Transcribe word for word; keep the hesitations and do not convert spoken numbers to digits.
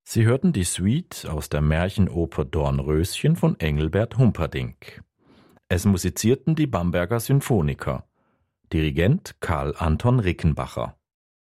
Sie hörten die Suite aus der Märchenoper Dornröschen von Engelbert Humperdinck. Es musizierten die Bamberger Symphoniker. Dirigent Karl Anton Rickenbacher.